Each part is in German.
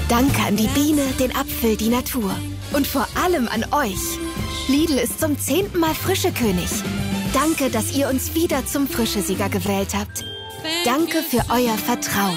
Danke an die Biene, den Apfel, die Natur. Und vor allem an euch. Lidl ist zum 10. Mal Frischekönig. Danke, dass ihr uns wieder zum Frischesieger gewählt habt. Danke für euer Vertrauen.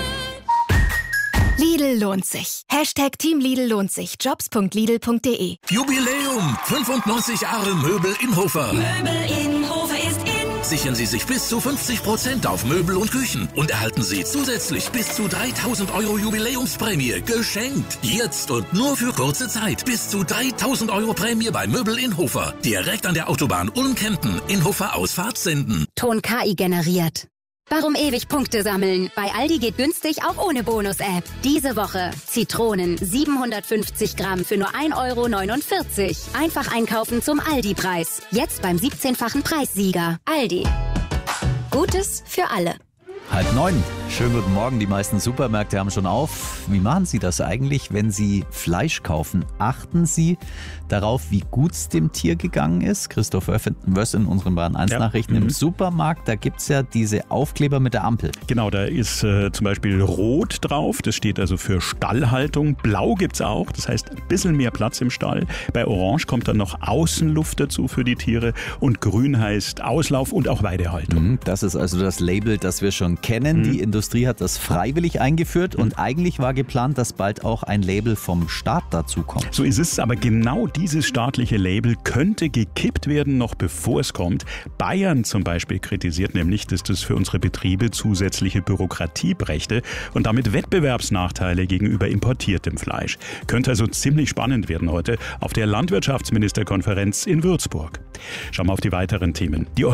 Lidl lohnt sich. Hashtag Team Lidl lohnt sich. Jobs.lidl.de. Jubiläum! 95 Jahre Möbel Inhofer. Möbel Inhofer ist in. Sichern Sie sich bis zu 50% auf Möbel und Küchen und erhalten Sie zusätzlich bis zu 3.000 € Jubiläumsprämie geschenkt. Jetzt und nur für kurze Zeit. Bis zu 3.000 € Prämie bei Möbel Inhofer. Direkt an der Autobahn Ulm-Kempten. Inhofer Ausfahrt senden. Ton KI generiert. Warum ewig Punkte sammeln? Bei Aldi geht günstig auch ohne Bonus-App. Diese Woche Zitronen 750 Gramm für nur 1,49 €. Einfach einkaufen zum Aldi-Preis. Jetzt beim 17-fachen Preissieger. Aldi. Gutes für alle. 8:30. Schönen guten Morgen. Die meisten Supermärkte haben schon auf. Wie machen Sie das eigentlich, wenn Sie Fleisch kaufen? Achten Sie darauf, wie gut es dem Tier gegangen ist? Christoph Wöss in unseren Bahn 1 Nachrichten. Im Supermarkt, da gibt es ja diese Aufkleber mit der Ampel. Genau, da ist zum Beispiel rot drauf. Das steht also für Stallhaltung. Blau gibt's auch. Das heißt, ein bisschen mehr Platz im Stall. Bei Orange kommt dann noch Außenluft dazu für die Tiere. Und grün heißt Auslauf und auch Weidehaltung. Das ist also das Label, das wir schon kennen. Die Industrie hat das freiwillig eingeführt und eigentlich war geplant, dass bald auch ein Label vom Staat dazu kommt. So ist es, aber genau dieses staatliche Label könnte gekippt werden, noch bevor es kommt. Bayern zum Beispiel kritisiert nämlich, dass das für unsere Betriebe zusätzliche Bürokratie brächte und damit Wettbewerbsnachteile gegenüber importiertem Fleisch. Könnte also ziemlich spannend werden heute auf der Landwirtschaftsministerkonferenz in Würzburg. Schauen wir auf die weiteren Themen. Die